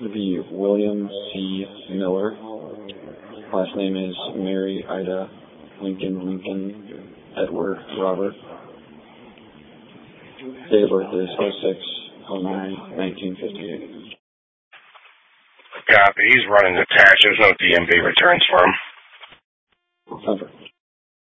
It'd be William C. Miller. Last name is Mary Ida Lincoln Edward Robert. Date of birth is 06/09/1958. Copy. He's running attached. There's no DMV returns for him. Over.